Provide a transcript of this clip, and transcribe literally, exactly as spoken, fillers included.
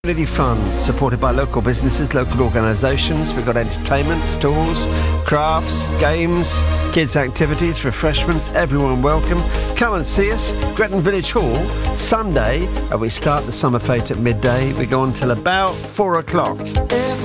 Community Fund, supported by local businesses, local organisations. We've got entertainment, stalls, crafts, games, kids' activities, refreshments. Everyone welcome. Come and see us. Gretton Village Hall, Sunday. Uh, we start the summer fete at midday. We go on till about four o'clock.